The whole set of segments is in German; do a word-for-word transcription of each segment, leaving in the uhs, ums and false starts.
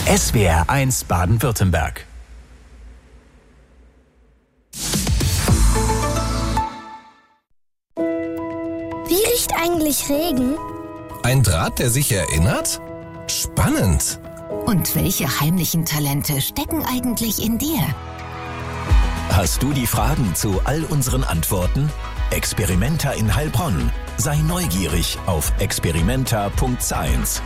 S W R eins Baden-Württemberg. Wie riecht eigentlich Regen? Ein Draht, der sich erinnert? Spannend. Und welche heimlichen Talente stecken eigentlich in dir? Hast du die Fragen zu all unseren Antworten? Experimenta in Heilbronn. Sei neugierig auf experimenta punkt science.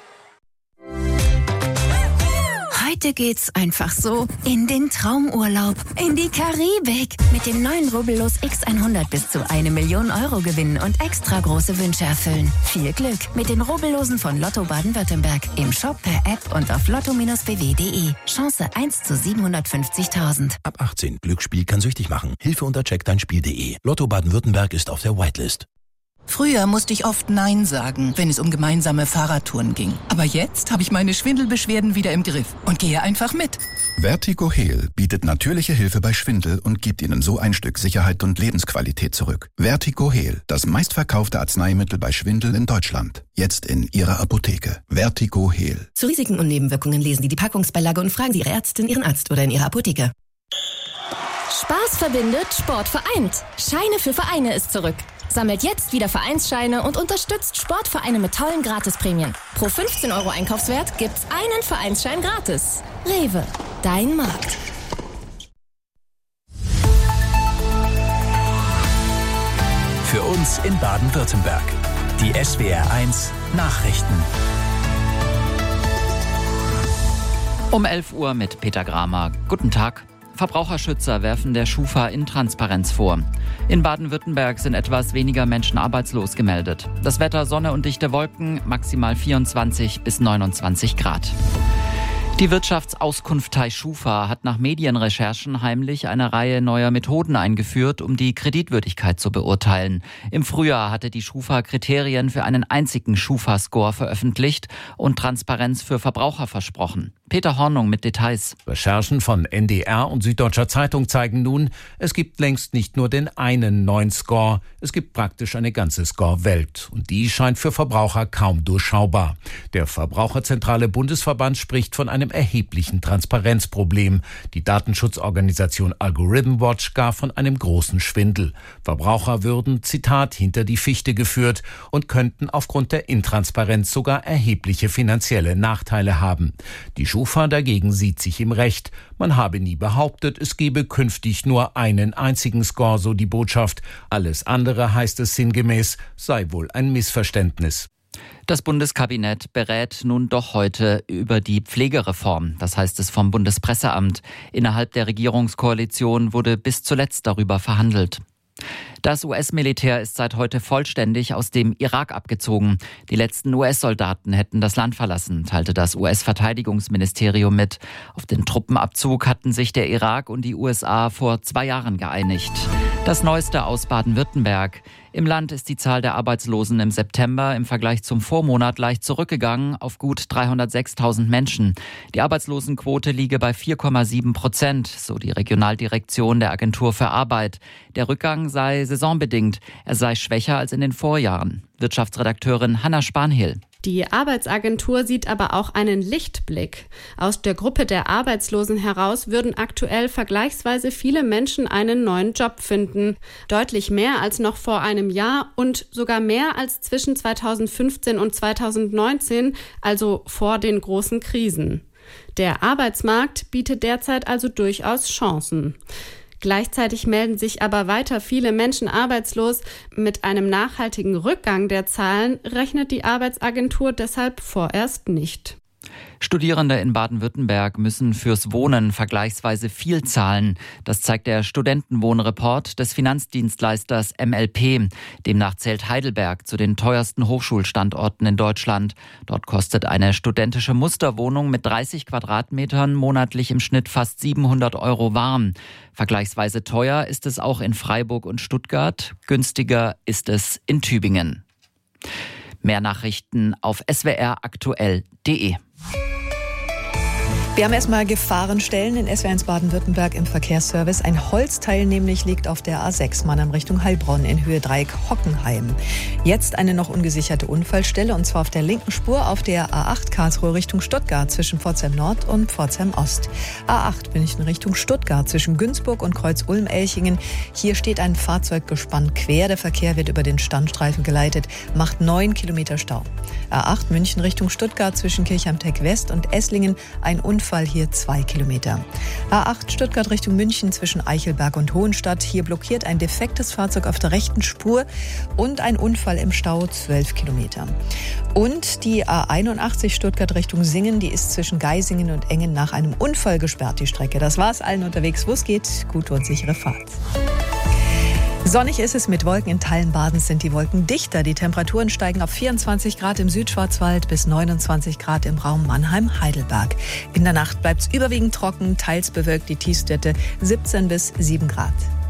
Heute geht's einfach so in den Traumurlaub, in die Karibik. Mit dem neuen Rubbellos X hundert bis zu eine Million Euro gewinnen und extra große Wünsche erfüllen. Viel Glück mit den Rubbellosen von Lotto Baden-Württemberg. Im Shop, per App und auf lotto Bindestrich b w punkt d e. Chance eins zu siebenhundertfünfzigtausend. Ab achtzehn. Glücksspiel kann süchtig machen. Hilfe unter check dein spiel punkt d e. Lotto Baden-Württemberg ist auf der Whitelist. Früher musste ich oft Nein sagen, wenn es um gemeinsame Fahrradtouren ging. Aber jetzt habe ich meine Schwindelbeschwerden wieder im Griff und gehe einfach mit. Vertigo Heal bietet natürliche Hilfe bei Schwindel und gibt Ihnen so ein Stück Sicherheit und Lebensqualität zurück. Vertigo Heal, das meistverkaufte Arzneimittel bei Schwindel in Deutschland. Jetzt in Ihrer Apotheke. Vertigo Heal. Zu Risiken und Nebenwirkungen lesen Sie die Packungsbeilage und fragen Sie Ihre Ärztin, Ihren Arzt oder in Ihrer Apotheke. Spaß verbindet, Sport vereint. Scheine für Vereine ist zurück. Sammelt jetzt wieder Vereinsscheine und unterstützt Sportvereine mit tollen Gratisprämien. Pro fünfzehn Euro Einkaufswert gibt's einen Vereinsschein gratis. Rewe, dein Markt. Für uns in Baden-Württemberg. Die S W R eins Nachrichten. Um elf Uhr mit Peter Gramer. Guten Tag. Verbraucherschützer werfen der Schufa Intransparenz vor. In Baden-Württemberg sind etwas weniger Menschen arbeitslos gemeldet. Das Wetter, Sonne und dichte Wolken, maximal vierundzwanzig bis neunundzwanzig Grad. Die Wirtschaftsauskunftei Schufa hat nach Medienrecherchen heimlich eine Reihe neuer Methoden eingeführt, um die Kreditwürdigkeit zu beurteilen. Im Frühjahr hatte die Schufa Kriterien für einen einzigen Schufa-Score veröffentlicht und Transparenz für Verbraucher versprochen. Peter Hornung mit Details. Recherchen von N D R und Süddeutscher Zeitung zeigen nun, es gibt längst nicht nur den einen neuen Score, es gibt praktisch eine ganze Score-Welt. Und die scheint für Verbraucher kaum durchschaubar. Der Verbraucherzentrale Bundesverband spricht von einem erheblichen Transparenzproblem. Die Datenschutzorganisation Algorithm Watch gar von einem großen Schwindel. Verbraucher würden, Zitat, hinter die Fichte geführt und könnten aufgrund der Intransparenz sogar erhebliche finanzielle Nachteile haben. Die Schufa dagegen sieht sich im Recht. Man habe nie behauptet, es gebe künftig nur einen einzigen Score, so die Botschaft. Alles andere, heißt es sinngemäß, sei wohl ein Missverständnis. Das Bundeskabinett berät nun doch heute über die Pflegereform. Das heißt es vom Bundespresseamt. Innerhalb der Regierungskoalition wurde bis zuletzt darüber verhandelt. Das U S-Militär ist seit heute vollständig aus dem Irak abgezogen. Die letzten U S-Soldaten hätten das Land verlassen, teilte das U S-Verteidigungsministerium mit. Auf den Truppenabzug hatten sich der Irak und die U S A vor zwei Jahren geeinigt. Das Neueste aus Baden-Württemberg. Im Land ist die Zahl der Arbeitslosen im September im Vergleich zum Vormonat leicht zurückgegangen auf gut dreihundertsechstausend Menschen. Die Arbeitslosenquote liege bei vier Komma sieben Prozent, so die Regionaldirektion der Agentur für Arbeit. Der Rückgang sei saisonbedingt. Er sei schwächer als in den Vorjahren. Wirtschaftsredakteurin Hanna Spanhiel. Die Arbeitsagentur sieht aber auch einen Lichtblick. Aus der Gruppe der Arbeitslosen heraus würden aktuell vergleichsweise viele Menschen einen neuen Job finden. Deutlich mehr als noch vor einem Jahr und sogar mehr als zwischen zweitausendfünfzehn und zweitausendneunzehn, also vor den großen Krisen. Der Arbeitsmarkt bietet derzeit also durchaus Chancen. Gleichzeitig melden sich aber weiter viele Menschen arbeitslos. Mit einem nachhaltigen Rückgang der Zahlen rechnet die Arbeitsagentur deshalb vorerst nicht. Studierende in Baden-Württemberg müssen fürs Wohnen vergleichsweise viel zahlen. Das zeigt der Studentenwohnreport des Finanzdienstleisters M L P. Demnach zählt Heidelberg zu den teuersten Hochschulstandorten in Deutschland. Dort kostet eine studentische Musterwohnung mit dreißig Quadratmetern monatlich im Schnitt fast siebenhundert Euro warm. Vergleichsweise teuer ist es auch in Freiburg und Stuttgart. Günstiger ist es in Tübingen. Mehr Nachrichten auf s w r aktuell punkt d e. Wir haben erstmal Gefahrenstellen in S W R eins Baden-Württemberg im Verkehrsservice. Ein Holzteil nämlich liegt auf der A sechs Mannheim Richtung Heilbronn in Höhe Dreieck Hockenheim. Jetzt eine noch ungesicherte Unfallstelle, und zwar auf der linken Spur auf der A acht Karlsruhe Richtung Stuttgart zwischen Pforzheim Nord und Pforzheim Ost. A acht München Richtung Stuttgart zwischen Günzburg und Kreuz Ulm-Elchingen. Hier steht ein Fahrzeuggespann quer. Der Verkehr wird über den Standstreifen geleitet, macht neun Kilometer Stau. A acht München Richtung Stuttgart zwischen Kirchheim-Teck West und Esslingen. Ein Unfall. Fall hier zwei Kilometer. A acht Stuttgart Richtung München zwischen Eichelberg und Hohenstadt. Hier blockiert ein defektes Fahrzeug auf der rechten Spur und ein Unfall im Stau, zwölf Kilometer. Und die A einundachtzig Stuttgart Richtung Singen, die ist zwischen Geisingen und Engen nach einem Unfall gesperrt, die Strecke. Das war's allen unterwegs, wo es geht. Gute und sichere Fahrt. Sonnig ist es mit Wolken. In Teilen Badens sind die Wolken dichter. Die Temperaturen steigen auf vierundzwanzig Grad im Südschwarzwald bis neunundzwanzig Grad im Raum Mannheim-Heidelberg. In der Nacht bleibt es überwiegend trocken, teils bewölkt, die Tiefstwerte siebzehn bis sieben Grad.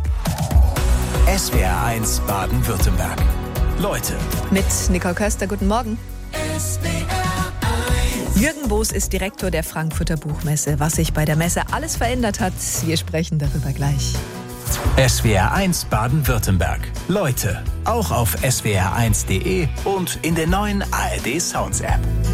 S W R eins Baden-Württemberg. Leute. Mit Nicole Köster, guten Morgen. S W R eins. Jürgen Boos ist Direktor der Frankfurter Buchmesse. Was sich bei der Messe alles verändert hat, wir sprechen darüber gleich. S W R eins Baden-Württemberg. Leute, auch auf S W R eins punkt de und in der neuen A R D Sounds App.